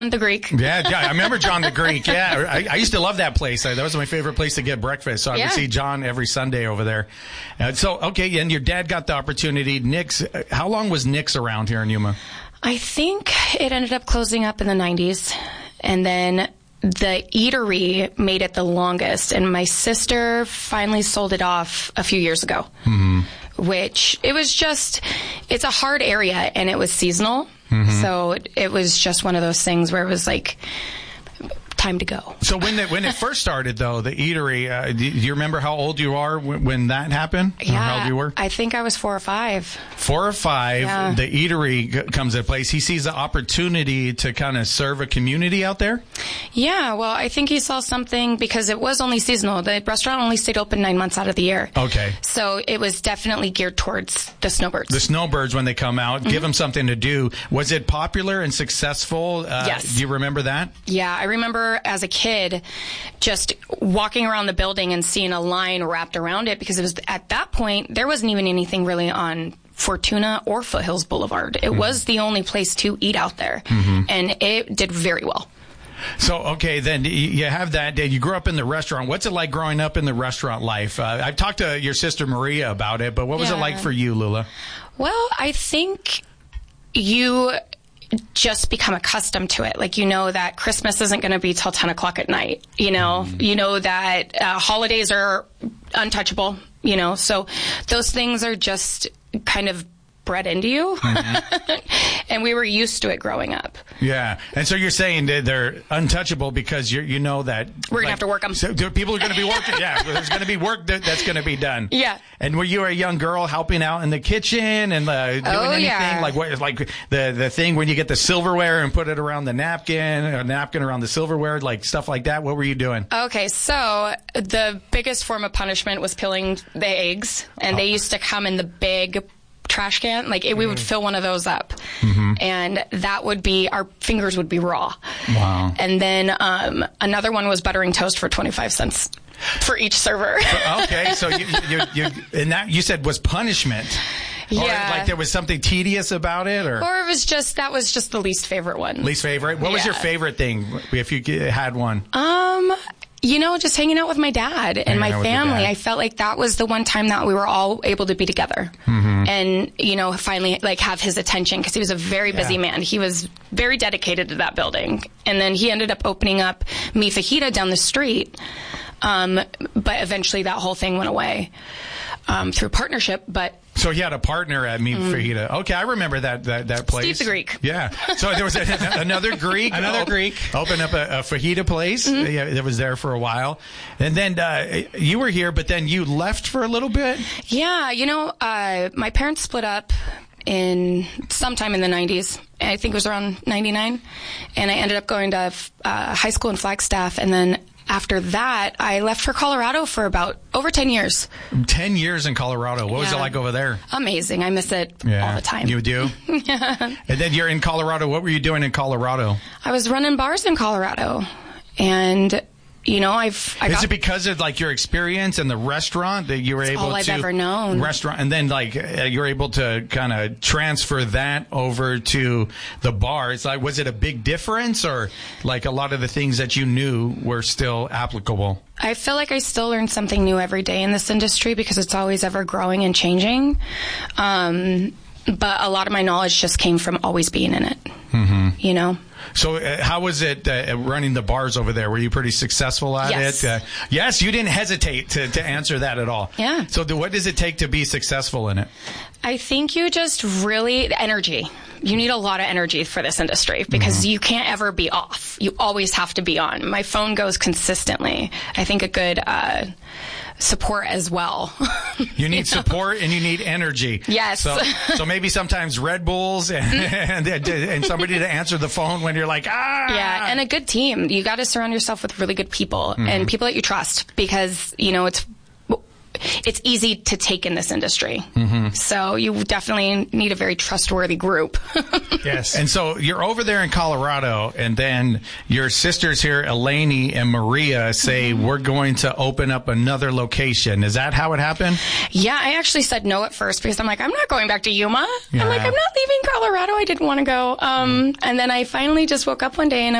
the Greek. Yeah, I remember John the Greek. Yeah, I used to love that place. That was my favorite place to get breakfast. So I would see John every Sunday over there. Okay, and your dad got the opportunity. Nick's, how long was Nick's around here in Yuma? I think it ended up closing up in the 90s. And then the eatery made it the longest. And my sister finally sold it off a few years ago. Mm-hmm. Which, it's a hard area, and it was seasonal. Mm-hmm. So it was just one of those things where it was like, time to go. So when it first started, though, the eatery, do you remember how old you are when that happened? Yeah, how old you were? I think I was 4 or 5. 4 or 5, yeah. The eatery comes into place. He sees the opportunity to kind of serve a community out there? Yeah, well, I think he saw something because it was only seasonal. The restaurant only stayed open 9 months out of the year. Okay. So it was definitely geared towards the snowbirds. The snowbirds, when they come out, give them something to do. Was it popular and successful? Yes. Do you remember that? Yeah, I remember as a kid just walking around the building and seeing a line wrapped around it, because it was at that point there wasn't even anything really on Fortuna or Foothills Boulevard. It was the only place to eat out there, and it did very well. So, okay, then you have that. You grew up in the restaurant. What's it like growing up in the restaurant life? I've talked to your sister Maria about it, but what was it like for you, Lula? Well, I think you just become accustomed to it. Like, you know that Christmas isn't going to be till 10 o'clock at night. You know that holidays are untouchable, so those things are just kind of bred into you. And we were used to it growing up. Yeah. And so you're saying that they're untouchable because you know that we're going to have to work them. So people are going to be working. Yeah. There's going to be work that's going to be done. Yeah. And were you a young girl helping out in the kitchen and doing anything? Yeah. Like the thing when you get the silverware and put it around the napkin, a napkin around the silverware, like stuff like that? What were you doing? Okay. So the biggest form of punishment was peeling the eggs, and they used to come in the big trash can. We would fill one of those up, and that would be, our fingers would be raw. Wow. And then another one was buttering toast for 25 cents for each server. Okay, so you and that you said was punishment. Yeah. Or like there was something tedious about it, or it was just, that was just the least favorite one. Least favorite? What was your favorite thing, if you had one? Just hanging out with my dad and my family. I felt like that was the one time that we were all able to be together and, finally have his attention, because he was a very busy man. He was very dedicated to that building. And then he ended up opening up Mi Fajita down the street. But eventually that whole thing went away through partnership. So he had a partner at Mi Fajita. Okay, I remember that place. Steve the Greek. Yeah. So there was another Greek. Opened up a fajita place. Yeah, that was there for a while. And then you were here, but then you left for a little bit? Yeah, my parents split up in sometime in the 90s. I think it was around 99. And I ended up going to high school in Flagstaff, and then after that, I left for Colorado for about over 10 years. 10 years in Colorado. What was it like over there? Amazing. I miss it all the time. You do? Yeah. And then you're in Colorado. What were you doing in Colorado? I was running bars in Colorado. And, Is it because of your experience in the restaurant that you were able to? All I've ever known. Restaurant, and then you're able to kind of transfer that over to the bar. It's was it a big difference, or a lot of the things that you knew were still applicable? I feel like I still learn something new every day in this industry, because it's always ever growing and changing. But a lot of my knowledge just came from always being in it, So how was it running the bars over there? Were you pretty successful at it? Yes, you didn't hesitate to answer that at all. Yeah. So what does it take to be successful in it? I think you just energy. You need a lot of energy for this industry, because you can't ever be off. You always have to be on. My phone goes consistently. I think a good support as well. You need support and you need energy. Yes. So maybe sometimes Red Bulls and somebody to answer the phone when you're like, Yeah, and a good team. You got to surround yourself with really good people and people that you trust, because, it's easy to take in this industry. So you definitely need a very trustworthy group. Yes. And so you're over there in Colorado, and then your sisters here, Eleni and Maria, say, we're going to open up another location. Is that how it happened? Yeah, I actually said no at first because I'm like, I'm not going back to Yuma. I'm like, I'm not leaving Colorado. I didn't want to go. And then I finally just woke up one day and